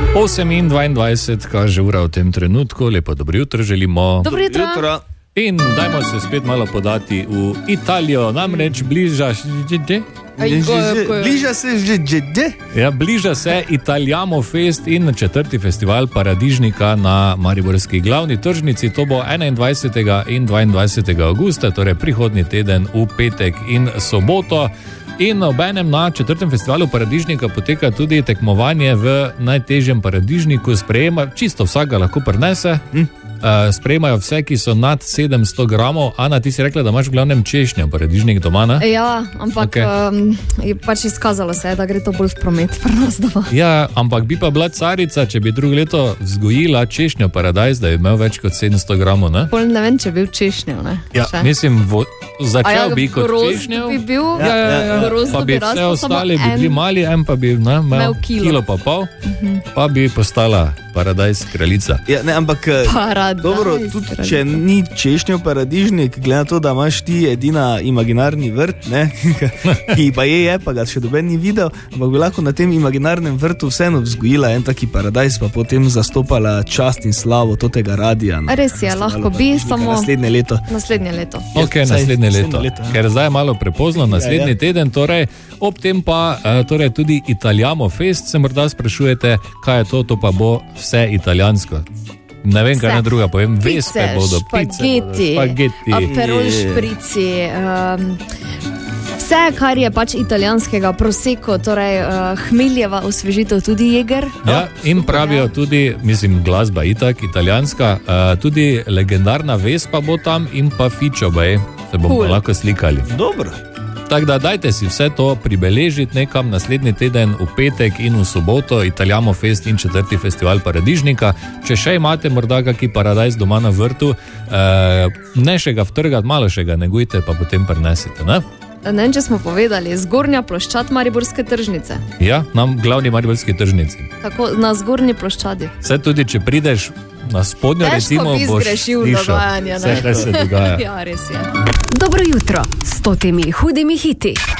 8:22 kaže ura v tem trenutku, lepo dobro jutro želimo. Dobro jutro. In dajmo se spet malo podati v Italijo, namreč bliža se Italijamo Fest in 4. festival paradižnika na mariborski glavni tržnici. To bo 21. in 22. augusta, torej prihodnji teden v petek in soboto. In obenem na 4. festivalu paradižnika poteka tudi tekmovanje v najtežjem paradižniku. Čisto vsak ga lahko prinese. Sprejemajo vse, ki so nad 700 gramov. Ana, ti si rekla, da imaš v glavnem češnjo paradižnik doma, ne? Ja, ampak je pač izkazalo se, da gre to bolj v promet pri nas doma. Ja, ampak bi pa bila carica, če bi drugo leto vzgojila češnjo paradajz, da bi imel več kot 700 gramov, ne? Pol ne vem, če bi bil češnjo, ne? Ja, mislim, začel bi kot češnjo. Bi bil, pa bi vse ostali bi bili mali, en pa bi imel kilo pa pol, pa bi postala paradajz kraljica. Ja, ne, ampak dobro, tudi če ni češnjo paradižnik, glede na to, da imaš ti edina imaginarni vrt, ne, ki pa je, pa ga še doben ni videl, ampak bi lahko na tem imaginarnem vrtu vseeno vzgojila en taki paradajz, pa potem zastopala čast in slavo tega radija. Res je, lahko bi, samo naslednje leto. Ok, naslednje leto. Ker zdaj je malo prepozno, naslednji teden, torej ob tem pa torej tudi Italijamo Fest, se morda sprašujete, kaj je to pa bo vse italijansko. Ne vem, kaj ne druga povem, vespe bodo, špageti, aperol šprici, vse, kar je pač italijanskega, prosecco, torej hmeljeva osvežitev, tudi jeger. Ja, in pravijo tudi, mislim, glasba itak, italijanska, tudi legendarna vespa bo tam in pa fičo, se bomo lahko slikali. Dobro. Tako da dajte si vse to pribeležiti nekam naslednji teden v petek in v soboto, Italijamo Fest in 4. festival paradižnika. Če še imate morda kaki paradajz doma na vrtu, ne še ga vtrgati, malo še ga negujte, pa potem prinesite, ne? Ne vem, če smo povedali, zgornja ploščad mariborske tržnice. Ja, nam glavni mariborski tržnici. Tako, na zgornji ploščadi. Vse tudi, če prideš na spodnjo, recimo, boš zgrešil dogajanje, ne? Vse, kaj se dogaja. Ja, res je. Dobro jutro s temi hudimi hiti.